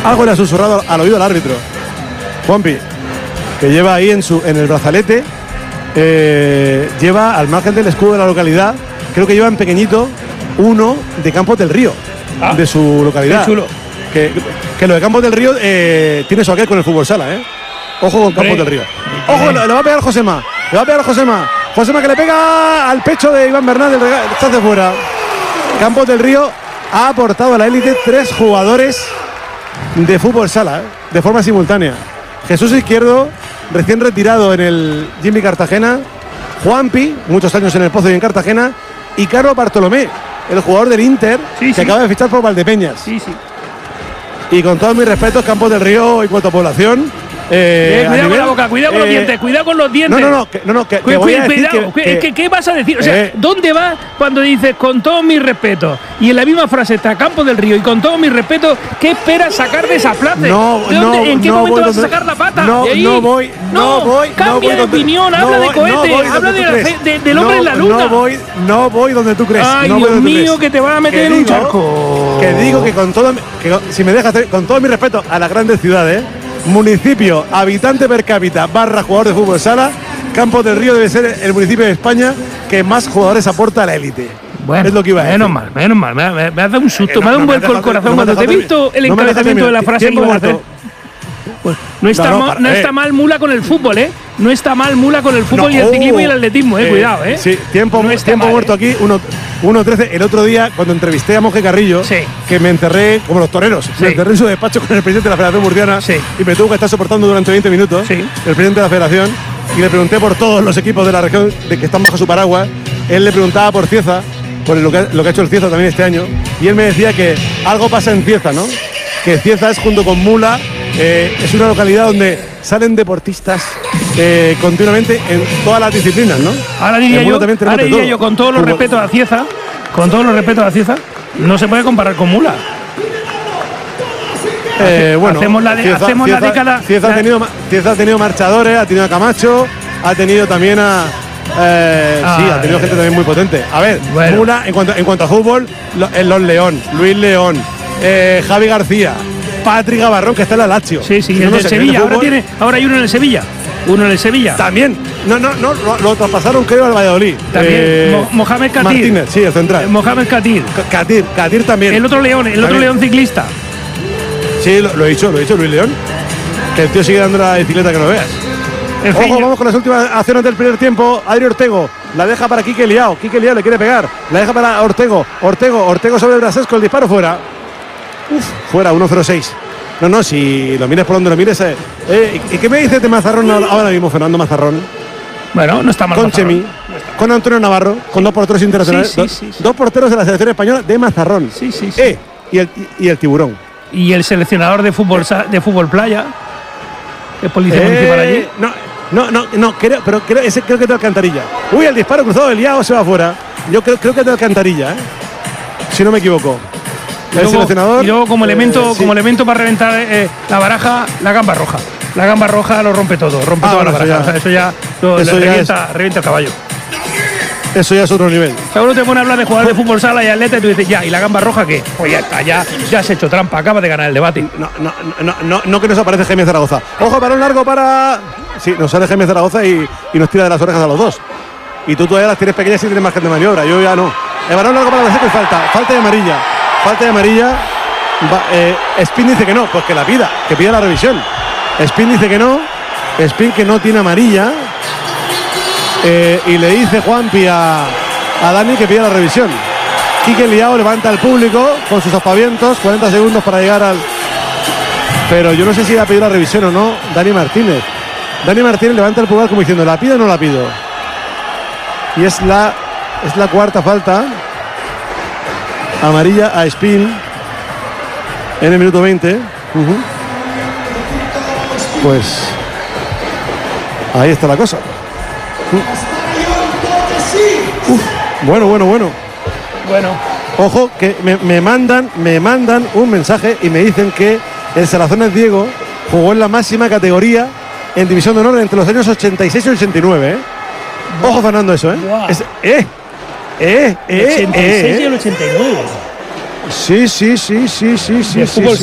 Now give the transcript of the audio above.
Algo le ha susurrado al oído al árbitro. Juanpi, que lleva ahí en el brazalete, lleva al margen del escudo de la localidad, creo que lleva en pequeñito uno de Campos del Río, de su localidad. Qué chulo. Que lo de Campos del Río tiene su aquel con el fútbol sala, Ojo con Campos del Río. Ojo, le va a pegar Josema. Le va a pegar Josema. Josema que le pega al pecho de Iván Bernal, está de fuera. Campos del Río ha aportado a la élite 3 jugadores de fútbol sala, de forma simultánea. Jesús Izquierdo, recién retirado en el Jimmy Cartagena. Juanpi, muchos años en el Pozo y en Cartagena. Y Carlos Bartolomé, el jugador del Inter, que acaba de fichar por Valdepeñas. Sí, sí. Y con todos mis respetos, Campos del Río en cuanto a población. Cuidado con la boca, cuidado con los dientes, cuidado con los dientes. Cuidado. ¿Qué vas a decir? O sea, ¿dónde vas cuando dices con todo mi respeto? Y en la misma frase está Campos del Río y con todo mi respeto, ¿qué esperas sacar de esa plaza? ¿En qué momento vas a sacar la pata? No voy. Cambia de opinión, habla de cohetes, habla del hombre en la luna. No voy donde tú crees. Ay, Dios mío, que te van a meter en un charco. Que digo que con todo, si me dejas, con todo mi respeto a las grandes ciudades, municipio, habitante per cápita, / jugador de fútbol sala, Campos del Río debe ser el municipio de España que más jugadores aporta a la élite. Bueno, es lo que iba a decir. Menos mal. Me ha dado un susto, me ha dado un vuelco el corazón cuando te he visto el encabezamiento de la frase que ibas a hacer. Pues no está mal Mula con el fútbol, No está mal Mula con el fútbol y el ciclismo y el atletismo, cuidado, Sí, tiempo muerto aquí, 1-13. El otro día, cuando entrevisté a Monje Carrillo, que me encerré, como los toreros, me encerré en su despacho con el presidente de la Federación Murciana y me tuvo que estar soportando durante 20 minutos, el presidente de la Federación, y le pregunté por todos los equipos de la región de que están bajo su paraguas. Él le preguntaba por Cieza, por lo que ha hecho el Cieza también este año, y él me decía que algo pasa en Cieza, ¿no? Que Cieza es, junto con Mula, es una localidad donde salen deportistas continuamente en todas las disciplinas, ¿no? Ahora diría yo, con todos los respetos a Cieza, no se puede comparar con Mula. Hacemos la década. Cieza ha tenido marchadores, ha tenido a Camacho, ha tenido también ha tenido gente también muy potente. A ver, Mula, en cuanto a fútbol, los León, Luis León, Javi García, Patrick Gavarrón, que está en la Lazio. Sí, el del Sevilla. Ahora hay uno en el Sevilla. También. Lo traspasaron, creo, al Valladolid. También. Mohamed Katir. Martínez, sí, el central. Mohamed Katir. Katir también. El otro León ciclista. Sí, lo he dicho, Luis León. Que el tío sigue dando la bicicleta que no veas. Ojo, vamos con las últimas acciones del primer tiempo. Adri Ortego la deja para Quique Liao. Quique Liao le quiere pegar. La deja para Ortego sobre Brasesco. El disparo fuera. Fuera, 1-0-6. No, si lo mires por donde lo mires. ¿Y qué me dices de Mazarrón ahora mismo, Fernando Mazarrón? Bueno, no está mal. Con Chemi, con Antonio Navarro, con 2 porteros internacionales. Dos porteros de la selección española de Mazarrón. Sí. Y el Tiburón. Y el seleccionador de fútbol playa, que es policía municipal allí. No, creo que es de Alcantarilla. Uy, el disparo cruzado del Liao se va afuera. Yo creo que es de Alcantarilla, si no me equivoco. El seleccionador. Y luego como elemento para reventar la baraja, la gamba roja. La gamba roja lo rompe todo, toda la baraja. Eso ya revienta el caballo. Eso ya es otro nivel. Seguro te pone a hablar de jugadores de fútbol sala y atleta y tú dices, ¿y la gamba roja qué? Pues ya está, ya has hecho trampa, acabas de ganar el debate. No que nos aparece Jaime Zaragoza. Ojo, balón largo para. Sí, nos sale Jaime Zaragoza y nos tira de las orejas a los dos. Y tú todavía las tienes pequeñas y tienes margen de maniobra. Yo ya no. El balón largo para la seca y falta de amarilla. Spin dice que no, pues que la pida, que pida la revisión. Spin dice que no. Spin que no tiene amarilla. Y le dice Juanpi a Dani que pida la revisión. Quique Liao levanta al público con sus aspavientos. 40 segundos para llegar al. Pero yo no sé si va a pedir la revisión o no. Dani Martínez levanta el pulgar como diciendo, ¿la pido o no la pido? Y es la cuarta falta. Amarilla a Spin en el minuto 20. Pues ahí está la cosa. Bueno. Ojo, que me mandan un mensaje y me dicen que el Salazones Diego jugó en la máxima categoría en División de Honor entre los años 86 y 89. Ojo, Fernando, eso, Wow. 86 y el 89. Sí.